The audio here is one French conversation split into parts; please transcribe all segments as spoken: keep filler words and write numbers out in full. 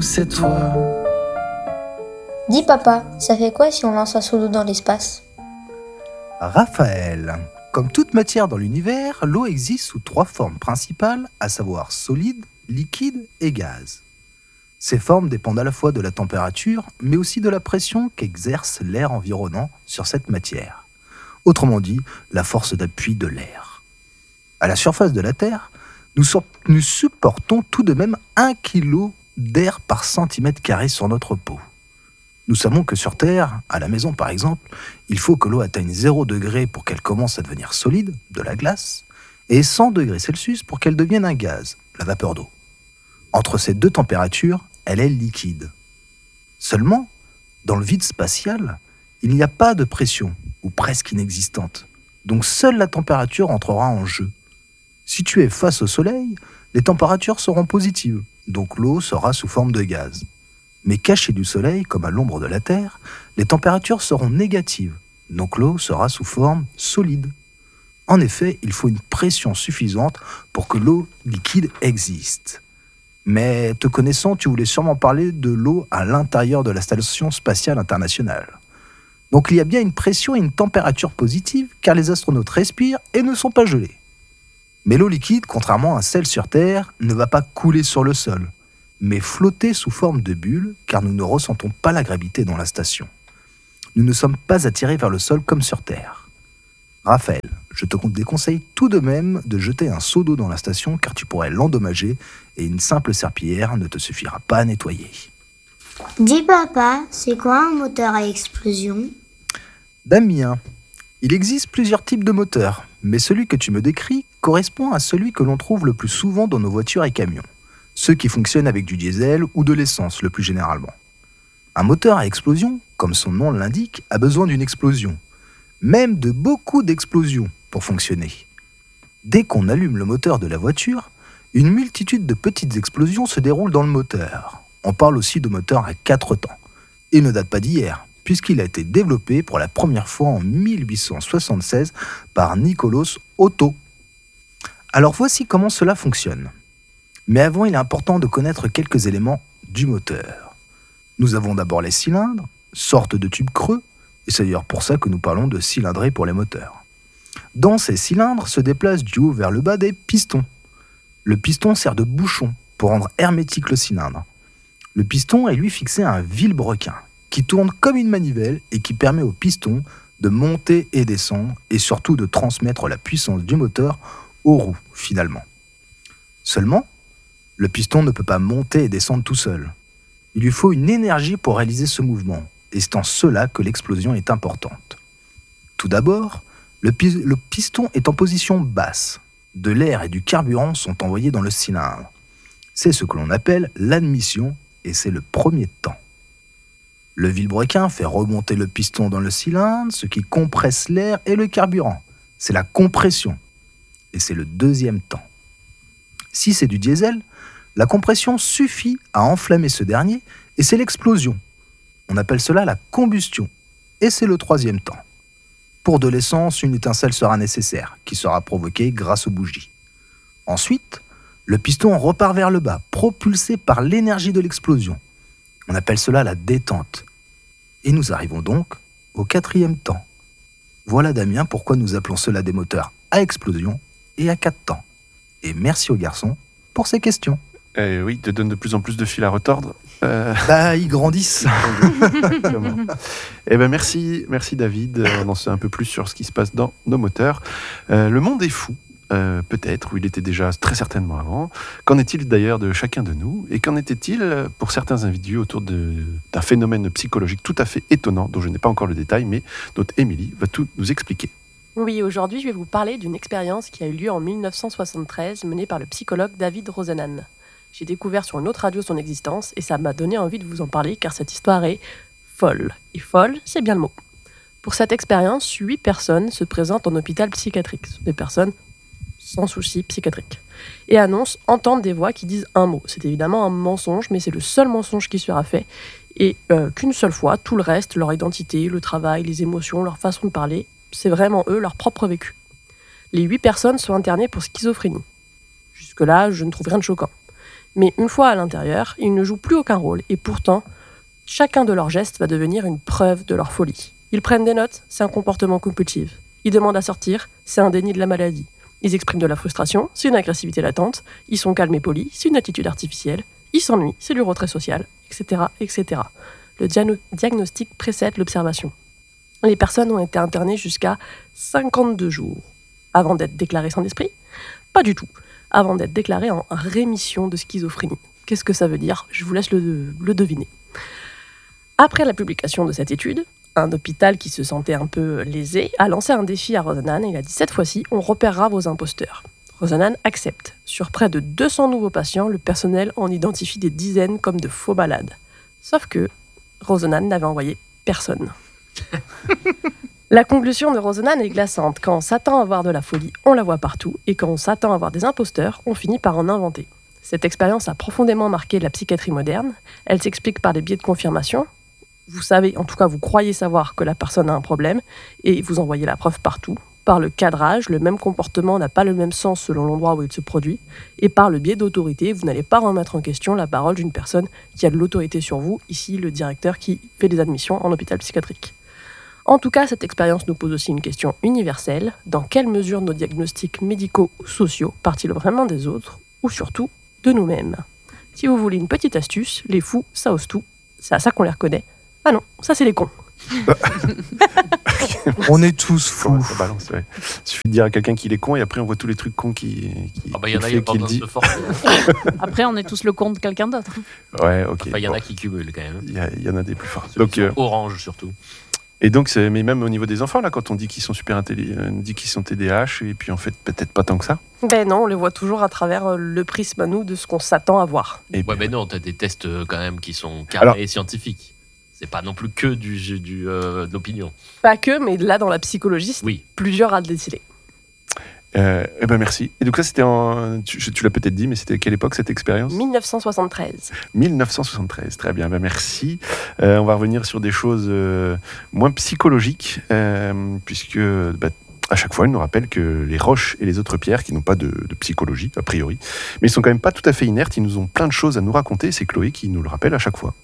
c'est toi. Dis papa, ça fait quoi si on lance un seau d'eau dans l'espace ? Raphaël, comme toute matière dans l'univers, l'eau existe sous trois formes principales, à savoir solide, liquide et gaz. Ces formes dépendent à la fois de la température, mais aussi de la pression qu'exerce l'air environnant sur cette matière. Autrement dit, la force d'appui de l'air. À la surface de la Terre, nous, so- nous supportons tout de même un kilo d'air par centimètre carré sur notre peau. Nous savons que sur Terre, à la maison par exemple, il faut que l'eau atteigne zéro degré pour qu'elle commence à devenir solide, de la glace, et cent degrés Celsius pour qu'elle devienne un gaz, la vapeur d'eau. Entre ces deux températures, elle est liquide. Seulement, dans le vide spatial, il n'y a pas de pression, ou presque inexistante. Donc seule la température entrera en jeu. Si tu es face au soleil, les températures seront positives, donc l'eau sera sous forme de gaz. Mais cachée du soleil, comme à l'ombre de la Terre, les températures seront négatives, donc l'eau sera sous forme solide. En effet, il faut une pression suffisante pour que l'eau liquide existe. Mais te connaissant, tu voulais sûrement parler de l'eau à l'intérieur de la Station spatiale internationale. Donc il y a bien une pression et une température positive, car les astronautes respirent et ne sont pas gelés. Mais l'eau liquide, contrairement à celle sur Terre, ne va pas couler sur le sol, mais flotter sous forme de bulles, car nous ne ressentons pas la gravité dans la station. Nous ne sommes pas attirés vers le sol comme sur Terre. Raphaël, je te déconseille tout de même de jeter un seau d'eau dans la station, car tu pourrais l'endommager, et une simple serpillière ne te suffira pas à nettoyer. Dis papa, c'est quoi un moteur à explosion ? Damien, il existe plusieurs types de moteurs, mais celui que tu me décris correspond à celui que l'on trouve le plus souvent dans nos voitures et camions. Ceux qui fonctionnent avec du diesel ou de l'essence le plus généralement. Un moteur à explosion, comme son nom l'indique, a besoin d'une explosion, même de beaucoup d'explosions pour fonctionner. Dès qu'on allume le moteur de la voiture, une multitude de petites explosions se déroulent dans le moteur. On parle aussi de moteur à quatre temps. Il ne date pas d'hier, puisqu'il a été développé pour la première fois en mille huit cent soixante-seize par Nikolaus Otto. Alors voici comment cela fonctionne. Mais avant, il est important de connaître quelques éléments du moteur. Nous avons d'abord les cylindres, sorte de tubes creux, et c'est d'ailleurs pour ça que nous parlons de cylindrée pour les moteurs. Dans ces cylindres se déplacent du haut vers le bas des pistons. Le piston sert de bouchon pour rendre hermétique le cylindre. Le piston est lui fixé à un vilebrequin qui tourne comme une manivelle et qui permet au piston de monter et descendre et surtout de transmettre la puissance du moteur aux roues finalement. Seulement, le piston ne peut pas monter et descendre tout seul. Il lui faut une énergie pour réaliser ce mouvement, et c'est en cela que l'explosion est importante. Tout d'abord, le, pi- le piston est en position basse. De l'air et du carburant sont envoyés dans le cylindre. C'est ce que l'on appelle l'admission, et c'est le premier temps. Le vilebrequin fait remonter le piston dans le cylindre, ce qui compresse l'air et le carburant. C'est la compression, et c'est le deuxième temps. Si c'est du diesel, la compression suffit à enflammer ce dernier et c'est l'explosion. On appelle cela la combustion et c'est le troisième temps. Pour de l'essence, une étincelle sera nécessaire qui sera provoquée grâce aux bougies. Ensuite, le piston repart vers le bas, propulsé par l'énergie de l'explosion. On appelle cela la détente. Et nous arrivons donc au quatrième temps. Voilà Damien pourquoi nous appelons cela des moteurs à explosion et à quatre temps. Et merci aux garçons pour ces questions. Euh, oui, te donne de plus en plus de fil à retordre. Euh... Bah, ils grandissent. Eh ben merci, merci David. On en sait un peu plus sur ce qui se passe dans nos moteurs. Euh, le monde est fou, euh, peut-être, ou il était déjà très certainement avant. Qu'en est-il d'ailleurs de chacun de nous ? Et qu'en était-il pour certains individus autour de, d'un phénomène psychologique tout à fait étonnant, dont je n'ai pas encore le détail, mais notre Émilie va tout nous expliquer. Oui, aujourd'hui, je vais vous parler d'une expérience qui a eu lieu en dix-neuf cent soixante-treize, menée par le psychologue David Rosenan. J'ai découvert sur une autre radio son existence et ça m'a donné envie de vous en parler car cette histoire est folle. Et folle, c'est bien le mot. Pour cette expérience, huit personnes se présentent en hôpital psychiatrique. Ce sont des personnes sans souci psychiatrique. Et annoncent entendre des voix qui disent un mot. C'est évidemment un mensonge, mais c'est le seul mensonge qui sera fait. Et euh, qu'une seule fois, tout le reste, leur identité, le travail, les émotions, leur façon de parler, c'est vraiment eux, leur propre vécu. Les huit personnes sont internées pour schizophrénie. Jusque-là, je ne trouve rien de choquant. Mais une fois à l'intérieur, ils ne jouent plus aucun rôle, et pourtant, chacun de leurs gestes va devenir une preuve de leur folie. Ils prennent des notes, c'est un comportement compulsif. Ils demandent à sortir, c'est un déni de la maladie. Ils expriment de la frustration, c'est une agressivité latente. Ils sont calmes et polis, c'est une attitude artificielle. Ils s'ennuient, c'est du retrait social, et cetera, et cetera. Le diano- diagnostic précède l'observation. Les personnes ont été internées jusqu'à cinquante-deux jours. Avant d'être déclarées sans esprit ? Pas du tout. Avant d'être déclarées en rémission de schizophrénie. Qu'est-ce que ça veut dire ? Je vous laisse le, le deviner. Après la publication de cette étude, un hôpital qui se sentait un peu lésé a lancé un défi à Rosenan et il a dit « Cette fois-ci, on repérera vos imposteurs ». Rosenan accepte. Sur près de deux cents nouveaux patients, le personnel en identifie des dizaines comme de faux malades. Sauf que Rosenan n'avait envoyé personne. La conclusion de Rosenan est glaçante. Quand on s'attend à voir de la folie, on la voit partout. Et quand on s'attend à voir des imposteurs, on finit par en inventer. Cette expérience a profondément marqué la psychiatrie moderne. Elle s'explique par des biais de confirmation. Vous savez, en tout cas, vous croyez savoir que la personne a un problème et vous envoyez la preuve partout. Par le cadrage, le même comportement n'a pas le même sens selon l'endroit où il se produit. Et par le biais d'autorité, vous n'allez pas remettre en question la parole d'une personne qui a de l'autorité sur vous, ici le directeur qui fait des admissions en hôpital psychiatrique. En tout cas, cette expérience nous pose aussi une question universelle. Dans quelle mesure nos diagnostics médicaux ou sociaux partent-ils vraiment des autres ou surtout de nous-mêmes ? Si vous voulez une petite astuce, les fous, ça ose tout. C'est à ça qu'on les reconnaît. Ah non, ça c'est les cons. On est tous fous. Ça balance, ouais. Il suffit de dire à quelqu'un qu'il est con et après on voit tous les trucs cons qui, qui Ah bah il y en a qu'il qui fait, ont qu'il besoin de dit. se forcer. Après, on est tous le compte de quelqu'un d'autre. Ouais, ok. Enfin, il y en Bon. a qui cumulent quand même. Il y, a- il y en a des plus forts. Ceux Donc, qui sont euh, orange surtout. et donc, c'est, mais même au niveau des enfants, là, quand on dit qu'ils sont super intelligents, on dit qu'ils sont T D A H, et puis en fait, peut-être pas tant que ça. Ben non, on les voit toujours à travers euh, le prisme à nous de ce qu'on s'attend à voir. Et Ouais, puis, mais non, t'as des tests euh, quand même qui sont carrés Alors- et scientifiques. C'est pas non plus que du, du, du, euh, de l'opinion. Pas que, mais là dans la psychologie, c'est Oui. plus dur à le déceler. euh, eh ben merci. Et donc ça, c'était en, tu, tu l'as peut-être dit, mais c'était à quelle époque cette expérience ? dix-neuf cent soixante-treize. dix-neuf cent soixante-treize, très bien, ben merci. Euh, on va revenir sur des choses euh, moins psychologiques, euh, puisque bah, à chaque fois, il nous rappelle que les roches et les autres pierres, qui n'ont pas de, de psychologie, a priori, mais ils sont quand même pas tout à fait inertes, ils nous ont plein de choses à nous raconter, c'est Chloé qui nous le rappelle à chaque fois.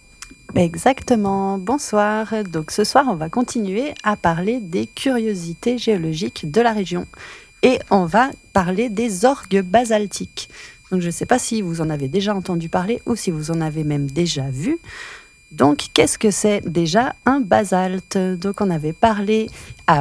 Exactement, bonsoir. Donc ce soir, on va continuer à parler des curiosités géologiques de la région. Et on va parler des orgues basaltiques. Donc je ne sais pas si vous en avez déjà entendu parler ou si vous en avez même déjà vu. Donc qu'est-ce que c'est déjà un basalte ? Donc on avait parlé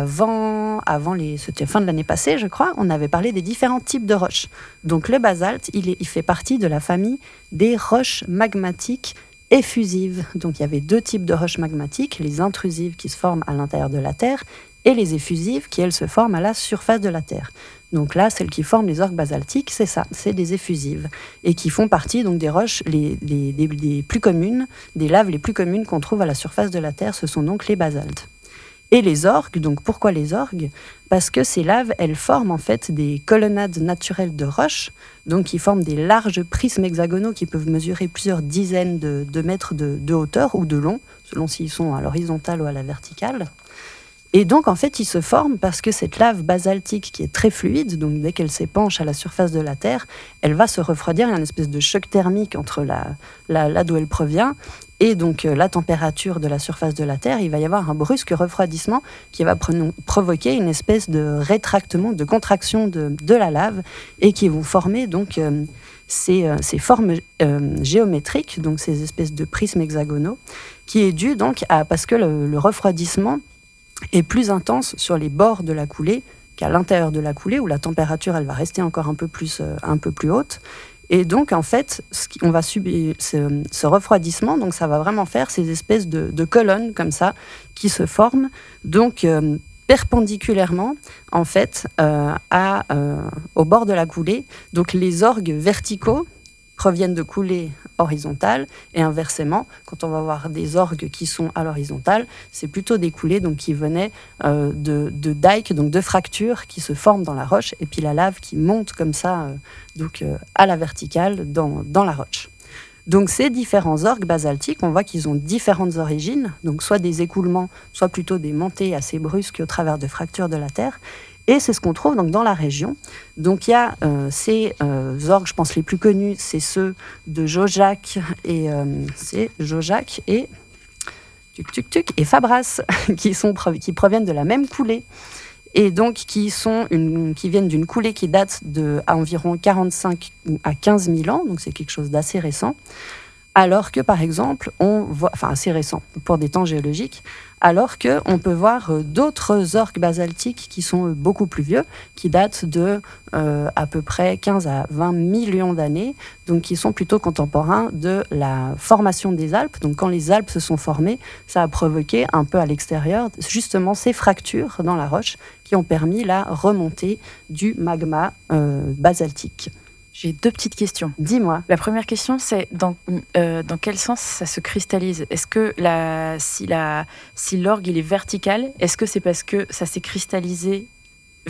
avant, avant les, c'était fin de l'année passée je crois, on avait parlé des différents types de roches. Donc le basalte, il, est, il fait partie de la famille des roches magmatiques effusives. Donc il y avait deux types de roches magmatiques, les intrusives qui se forment à l'intérieur de la Terre et les effusives qui, elles, se forment à la surface de la Terre. Donc là, celles qui forment les orgues basaltiques, c'est ça, c'est des effusives et qui font partie donc des roches les, les, les, les plus communes, des laves les plus communes qu'on trouve à la surface de la Terre, ce sont donc les basaltes. Et les orgues, donc pourquoi les orgues ? Parce que ces laves, elles forment en fait des colonnades naturelles de roches, donc qui forment des larges prismes hexagonaux qui peuvent mesurer plusieurs dizaines de, de mètres de, de hauteur ou de long, selon s'ils sont à l'horizontale ou à la verticale. Et donc, en fait, ils se forment parce que cette lave basaltique qui est très fluide, donc dès qu'elle s'épanche à la surface de la Terre, elle va se refroidir. Il y a une espèce de choc thermique entre la, la, là d'où elle provient et donc euh, la température de la surface de la Terre. Il va y avoir un brusque refroidissement qui va pre- provoquer une espèce de rétractement, de contraction de, de la lave et qui vont former donc euh, ces, euh, ces formes euh, géométriques, donc ces espèces de prismes hexagonaux, qui est dû donc à parce que le, le refroidissement est plus intense sur les bords de la coulée qu'à l'intérieur de la coulée, où la température elle va rester encore un peu plus, euh, un peu plus haute. Et donc, en fait, ce qui, on va subir ce, ce refroidissement, donc ça va vraiment faire ces espèces de, de colonnes comme ça qui se forment, donc euh, perpendiculairement, en fait, euh, à, euh, au bord de la coulée. Donc, les orgues verticaux proviennent de coulées horizontales et inversement, quand on va voir des orgues qui sont à l'horizontale, c'est plutôt des coulées donc, qui venaient euh, de, de dikes, donc de fractures qui se forment dans la roche et puis la lave qui monte comme ça euh, donc, euh, à la verticale dans, dans la roche. Donc ces différents orgues basaltiques, on voit qu'ils ont différentes origines, donc soit des écoulements, soit plutôt des montées assez brusques au travers de fractures de la Terre. Et c'est ce qu'on trouve donc dans la région. Donc il y a euh, ces euh, orgues, je pense les plus connus, c'est ceux de Jaujac et euh, c'est Jaujac et tuc tuc tuc et Fabras qui sont qui proviennent de la même coulée. Et donc qui, sont une, qui viennent d'une coulée qui date de à environ quarante-cinq à quinze mille ans, donc c'est quelque chose d'assez récent. Alors que, par exemple, on voit, enfin assez récent pour des temps géologiques, alors qu'on peut voir d'autres orgues basaltiques qui sont beaucoup plus vieux, qui datent de euh, à peu près quinze à vingt millions d'années, donc qui sont plutôt contemporains de la formation des Alpes. Donc quand les Alpes se sont formées, ça a provoqué un peu à l'extérieur justement ces fractures dans la roche qui ont permis la remontée du magma euh, basaltique. J'ai deux petites questions. Dis-moi. La première question, c'est dans, euh, dans quel sens ça se cristallise ? Est-ce que la, si, la, si l'orgue il est vertical, est-ce que c'est parce que ça s'est cristallisé verticalement ?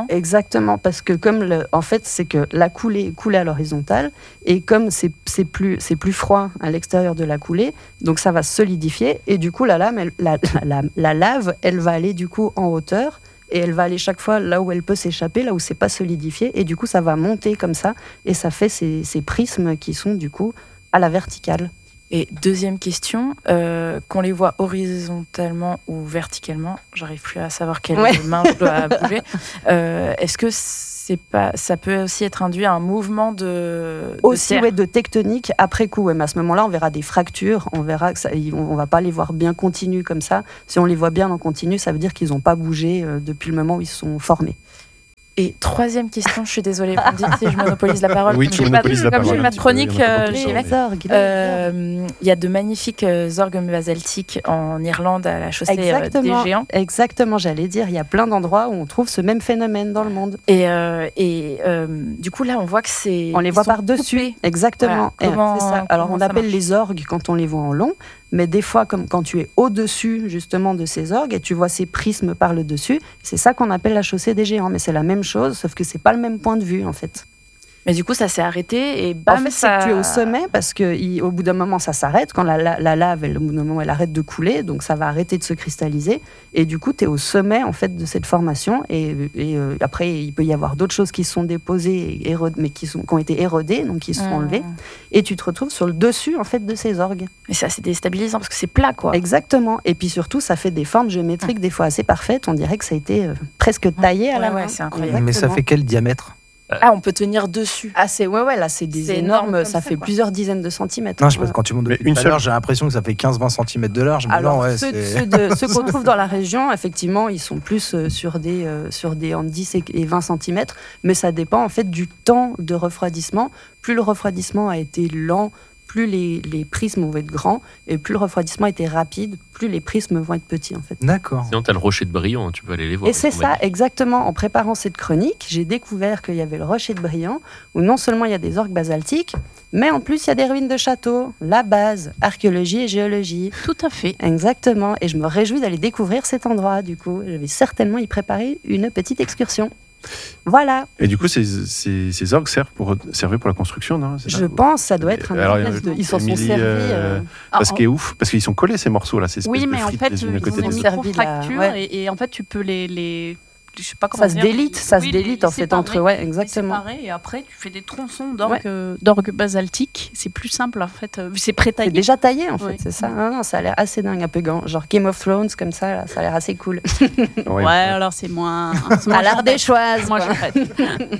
Exactement, parce que comme le, en fait, c'est que la coulée est coulée à l'horizontale et comme c'est, c'est, plus, c'est plus froid à l'extérieur de la coulée, donc ça va solidifier et du coup la lame, elle, la, la, la, la lave, elle va aller du coup en hauteur. Et elle va aller chaque fois là où elle peut s'échapper, là où c'est pas solidifié. Et du coup, ça va monter comme ça. Et ça fait ces, ces prismes qui sont du coup à la verticale. Et deuxième question, euh, qu'on les voit horizontalement ou verticalement, j'arrive plus à savoir quelle ouais. main je dois bouger. Euh, est-ce que c'est pas, ça peut aussi être induit à un mouvement de, de aussi terre. Ouais, de tectonique après coup. Ouais, mais à ce moment-là, on verra des fractures. On verra que ça, on va pas les voir bien continus comme ça. Si on les voit bien en continu, ça veut dire qu'ils n'ont pas bougé euh, depuis le moment où ils se sont formés. Et troisième question, je suis désolée, vous me dites si je monopolise la parole. Oui, tu j'ai monopolises pas, la comme parole. Comme j'ai ma chronique, euh, j'y j'y vais. orgues, Euh, Il y a de magnifiques euh, orgues basaltiques en Irlande, à la chaussée euh, des Géants. Exactement, j'allais dire, il y a plein d'endroits où on trouve ce même phénomène dans le monde. Et, euh, et euh, du coup, là, on voit que c'est... On les voit par-dessus. Exactement. Voilà. Comment, c'est ça. Alors, on appelle marche. les orgues quand on les voit en long. Mais des fois, comme quand tu es au-dessus justement de ces orgues et tu vois ces prismes par le dessus, c'est ça qu'on appelle la chaussée des Géants. Mais c'est la même chose, sauf que c'est pas le même point de vue en fait. Mais du coup, ça s'est arrêté et bam, en fait, ça... c'est que tu es au sommet parce qu'au bout d'un moment, ça s'arrête. Quand la, la, la lave, elle, au bout d'un moment, elle arrête de couler, donc ça va arrêter de se cristalliser. Et du coup, tu es au sommet en fait de cette formation. Et, et euh, après, il peut y avoir d'autres choses qui sont déposées, et érodées, mais qui, sont, qui ont été érodées, donc qui sont mmh. enlevées. Et tu te retrouves sur le dessus en fait de ces orgues. Mais c'est assez déstabilisant parce que c'est plat, quoi. Exactement. Et puis surtout, ça fait des formes géométriques mmh. des fois assez parfaites. On dirait que ça a été euh, presque taillé mmh. à la ouais, main. Ouais, c'est incroyable. Mais ça fait quel diamètre ? Ah, on peut tenir dessus. Ah, c'est, ouais, ouais, là, c'est des c'est énormes, énorme ça, ça fait quoi. plusieurs dizaines de centimètres. Non, je sais pas, quand tu montes depuis une tout à seule... l'heure, j'ai l'impression que ça fait quinze à vingt centimètres de large. Mais Alors, non, ouais, ceux, c'est... ceux, de, ceux qu'on trouve dans la région, effectivement, ils sont plus euh, sur des, euh, sur des entre dix et vingt centimètres, mais ça dépend en fait du temps de refroidissement. Plus le refroidissement a été lent, plus les, les prismes vont être grands, et plus le refroidissement a été rapide, plus les prismes vont être petits en fait. D'accord. Sinon, tu as le rocher de Briand, tu peux aller les voir. Et c'est ça, magnifiques. exactement. En préparant cette chronique, j'ai découvert qu'il y avait le rocher de Briand, où non seulement il y a des orgues basaltiques, mais en plus il y a des ruines de châteaux. La base, archéologie et géologie. Tout à fait. Exactement. Et je me réjouis d'aller découvrir cet endroit. Du coup, je vais certainement y préparer une petite excursion. Voilà. Et du coup, ces, ces, ces orgues servent pour, servaient pour la construction, non ? C'est Je ça pense ça doit être un Alors, espèce de... Ils s'en sont Émilie, servis. euh, euh, Parce qu'il est ouf, parce qu'ils sont collés ces morceaux là, ces espèces Oui, de mais en frites fait, les ils unes à ont côté des des autres. servi de la- micro-fractures ouais. et, et en fait, tu peux les... les... Je sais pas comment Ça se dire, délite, ça oui, se délite les en fait séparer, entre... Ouais, les exactement. séparer, et après, tu fais des tronçons d'orgue, euh, d'orgue basaltique. C'est plus simple, en fait. euh, C'est C'est pré-taillé. déjà taillé en fait, Ouais. c'est ça. Non, non, ça a l'air assez dingue, un peu grand. Genre Game of Thrones comme ça, là, ça a l'air assez cool. Ouais, alors c'est moins... c'est moins À l'ardéchoise. Moi, quoi. j'arrête.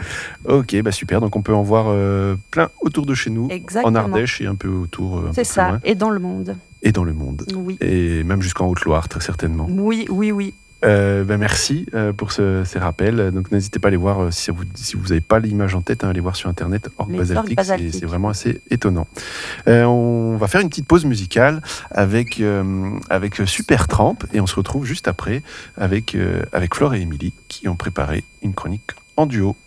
Ok, bah super. Donc on peut en voir euh, plein autour de chez nous, Exactement. en Ardèche et un peu autour, euh, un peu C'est plus ça, loin, et dans le monde. et dans le monde, Oui. et même jusqu'en Haute-Loire très certainement. Oui, oui, oui. Euh, ben merci euh, pour ce- ces rappels. Donc n'hésitez pas à aller voir euh, si vous si vous n'avez pas l'image en tête, hein, allez voir sur internet orgue Les basaltique, orgues c'est, basaltiques. c'est vraiment assez étonnant. Euh, on va faire une petite pause musicale avec euh, avec Supertramp et on se retrouve juste après avec euh, avec Flore et Émilie qui ont préparé une chronique en duo.